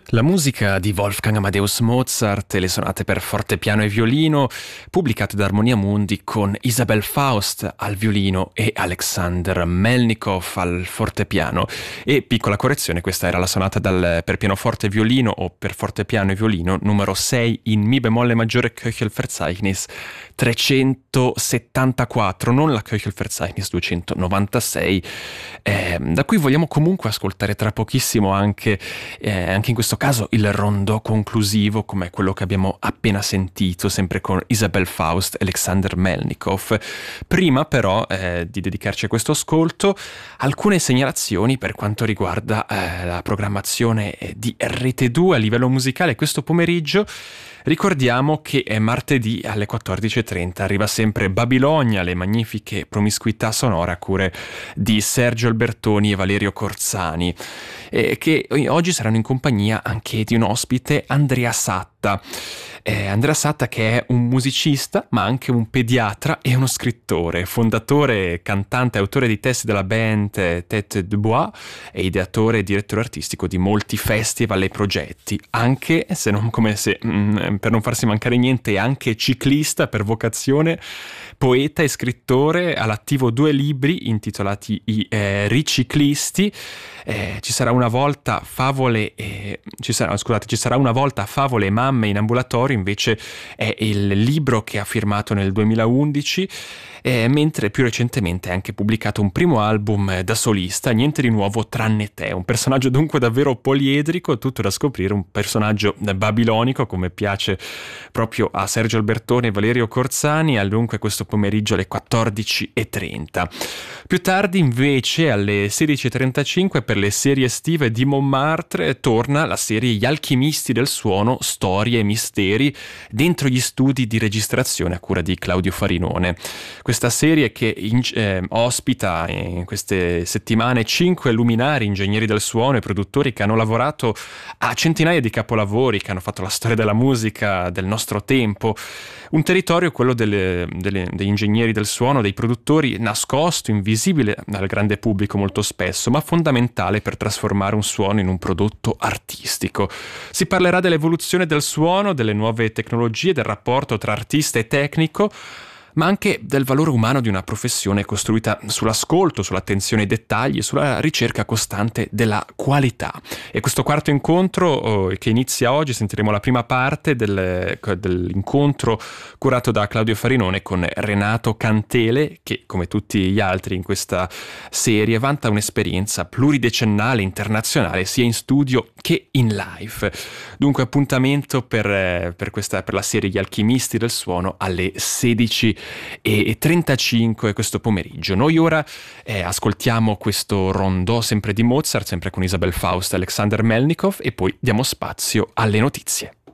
La musica di Wolfgang Amadeus Mozart e le sonate per fortepiano e violino, pubblicate da Armonia Mundi con Isabel Faust al violino e Alexander Melnikov al fortepiano. E piccola correzione, questa era la sonata per pianoforte e violino o per fortepiano e violino numero 6 in Mi bemolle maggiore Köchelverzeichnis 374, non la Köchelverzeichnis 296, da cui vogliamo comunque ascoltare tra pochissimo anche in questo caso il rondò conclusivo come quello che abbiamo appena sentito, sempre con Isabel Faust e Alexander Melnikov. Prima però di dedicarci a questo ascolto, alcune segnalazioni per quanto riguarda la programmazione di Rete 2 a livello musicale questo pomeriggio. Ricordiamo che è martedì alle 14.30 arriva sempre Babilonia, le magnifiche promiscuità sonore a cure di Sergio Albertoni e Valerio Corzani, che oggi saranno in compagnia anche di un ospite, Andrea Satta. Andrea Satta, che è un musicista ma anche un pediatra e uno scrittore, fondatore, cantante e autore di testi della band Tête de Bois e ideatore e direttore artistico di molti festival e progetti, anche se non come se per non farsi mancare niente, anche ciclista per vocazione, poeta e scrittore, all'attivo 2 libri intitolati I Riciclisti. Ci sarà una volta favole ci sarà una volta favole e mamme in ambulatorio, invece è il libro che ha firmato nel 2011, mentre più recentemente ha anche pubblicato un primo album da solista, Niente di nuovo tranne te, un personaggio dunque davvero poliedrico, tutto da scoprire, un personaggio babilonico come piace proprio a Sergio Albertoni e Valerio Corzani. Dunque questo pomeriggio alle 14.30. Più tardi invece alle 16.35 per le serie estive di Montmartre torna la serie Gli alchimisti del suono, storie e misteri dentro gli studi di registrazione a cura di Claudio Farinone. Questa serie che ospita in queste settimane 5 luminari, ingegneri del suono e produttori che hanno lavorato a centinaia di capolavori che hanno fatto la storia della musica del nostro tempo. Un territorio, quello degli ingegneri del suono, dei produttori, nascosto, invisibile al grande pubblico molto spesso, ma fondamentale per trasformare un suono in un prodotto artistico. Si parlerà dell'evoluzione del suono, delle nuove tecnologie, del rapporto tra artista e tecnico, ma anche del valore umano di una professione costruita sull'ascolto, sull'attenzione ai dettagli e sulla ricerca costante della qualità. E questo quarto incontro che inizia oggi, sentiremo la prima parte dell'incontro curato da Claudio Farinone con Renato Cantele, che come tutti gli altri in questa serie vanta un'esperienza pluridecennale internazionale sia in studio che in live. Dunque appuntamento per la serie Gli alchimisti del suono alle 16.35 questo pomeriggio. Noi ora ascoltiamo questo rondò sempre di Mozart, sempre con Isabel Faust e Alexander Melnikov, e poi diamo spazio alle notizie.